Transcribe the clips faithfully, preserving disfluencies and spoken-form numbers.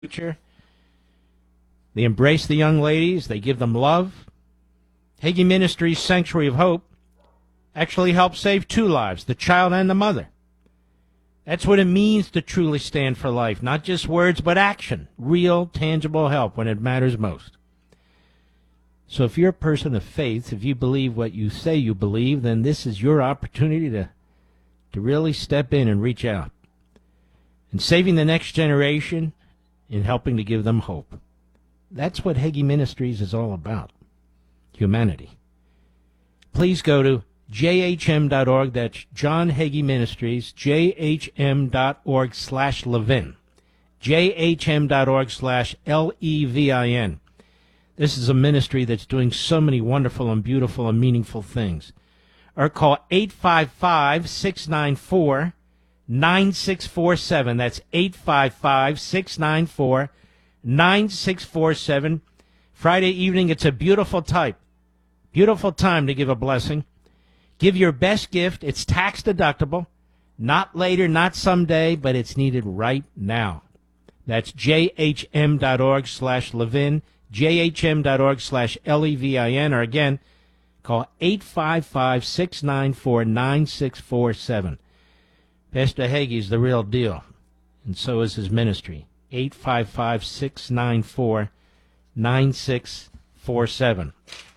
future. They embrace the young ladies. They give them love. Hagee Ministries Sanctuary of Hope actually helped save two lives, the child and the mother. That's what it means to truly stand for life, not just words, but action, real, tangible help when it matters most. So if you're a person of faith, if you believe what you say you believe, then this is your opportunity to, to really step in and reach out. And saving the next generation and helping to give them hope. That's what Hagee Ministries is all about. Humanity. Please go to j h m dot org. That's John Hagee Ministries, j h m dot org slash Levin. j h m dot org slash L E V I N. This is a ministry that's doing so many wonderful and beautiful and meaningful things. Or call eight five five, six nine four, nine six four seven. That's eight five five, six nine four, nine six four seven. Friday evening, it's a beautiful type. Beautiful time to give a blessing. Give your best gift. It's tax deductible. Not later, not someday, but it's needed right now. That's j h m dot org slash Levin, j h m dot org slash L E V I N, or again, call eight five five, six nine four, nine six four seven. Pastor Hagee's the real deal, and so is his ministry. eight five five, six nine four, nine six four seven.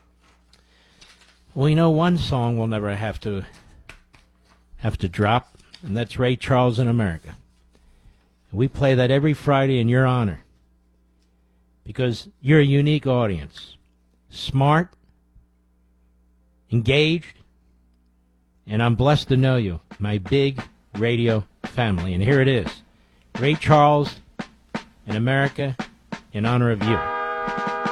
We know one song we'll never have to have to drop, and that's Ray Charles in America. We play that every Friday in your honor because you're a unique audience. Smart, engaged, and I'm blessed to know you, my big radio family. And here it is, Ray Charles in America in honor of you.